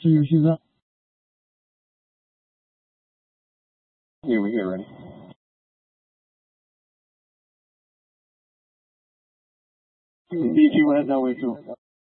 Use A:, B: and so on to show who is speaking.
A: 是游戏的。
B: Here, we're here, ready? B2 为数。